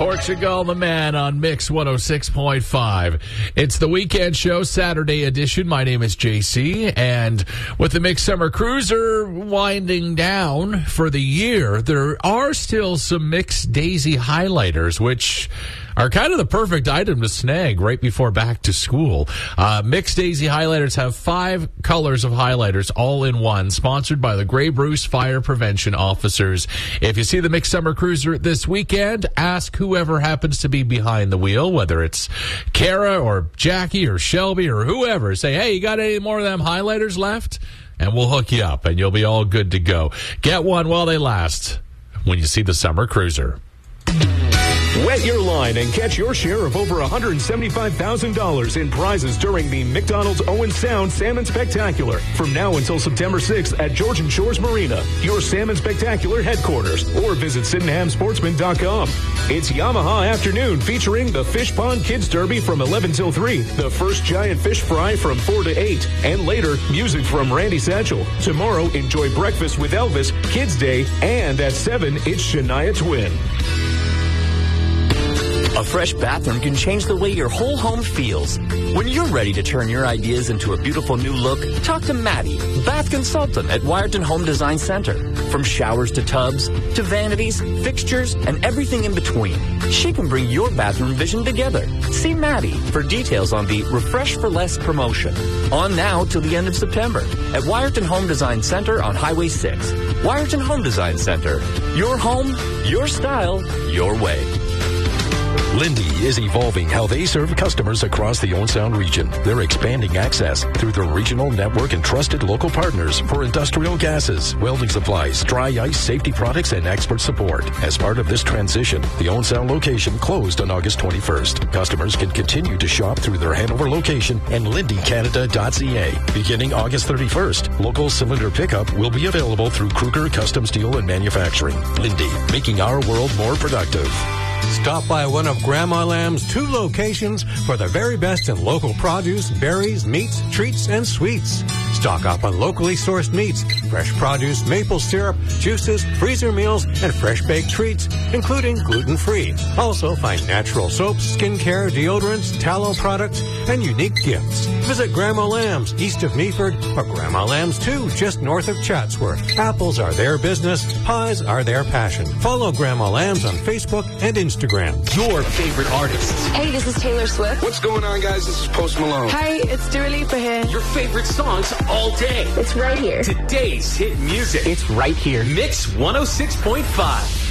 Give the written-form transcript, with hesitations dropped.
Portugal the Man on Mix 106.5. It's the weekend show, Saturday edition. My name is JC, and with the Mix Summer Cruiser winding down for the year, there are still some Mix Daisy highlighters, which are kind of the perfect item to snag right before back to school. Mix Daisy highlighters have 5 colors of highlighters all in one, sponsored by the Grey Bruce Fire Prevention Officers. If you see the Mix Summer Cruiser this weekend, ask whoever happens to be behind the wheel, whether it's Kara or Jackie or Shelby or whoever. Say, hey, you got any more of them highlighters left? And we'll hook you up, and you'll be all good to go. Get one while they last when you see the Summer Cruiser. Wet your line and catch your share of over $175,000 in prizes during the McDonald's Owen Sound Salmon Spectacular from now until September 6th at Georgian Shores Marina, your Salmon Spectacular headquarters, or visit SydenhamSportsman.com. It's Yamaha Afternoon featuring the Fish Pond Kids Derby from 11 till 3, the first giant fish fry from 4 to 8, and later, music from Randy Satchel. Tomorrow, enjoy Breakfast with Elvis, Kids Day, and at 7, it's Shania Twain. A fresh bathroom can change the way your whole home feels. When you're ready to turn your ideas into a beautiful new look, talk to Maddie, bath consultant at Wiarton Home Design Center. From showers to tubs, to vanities, fixtures, and everything in between, she can bring your bathroom vision together. See Maddie for details on the Refresh for Less promotion. On now till the end of September at Wiarton Home Design Center on Highway 6. Wiarton Home Design Center. Your home, your style, your way. Lindy is evolving how they serve customers across the Owen Sound region. They're expanding access through their regional network and trusted local partners for industrial gases, welding supplies, dry ice, safety products, and expert support. As part of this transition, the Owen Sound location closed on August 21st. Customers can continue to shop through their Hanover location and lindycanada.ca. Beginning August 31st, local cylinder pickup will be available through Kruger Custom Steel and Manufacturing. Lindy, making our world more productive. Stop by one of Grandma Lamb's 2 locations for the very best in local produce, berries, meats, treats, and sweets. Stock up on locally sourced meats, fresh produce, maple syrup, juices, freezer meals, and fresh baked treats, including gluten-free. Also find natural soaps, skincare, deodorants, tallow products, and unique gifts. Visit Grandma Lamb's east of Meaford or Grandma Lamb's 2 just north of Chatsworth. Apples are their business. Pies are their passion. Follow Grandma Lamb's on Facebook and Instagram. Your favorite artists. Hey, this is Taylor Swift. What's going on, guys? This is Post Malone. Hi, it's Dua Lipa here. Your favorite songs all day. It's right here. Today's hit music. It's right here. Mix 106.5.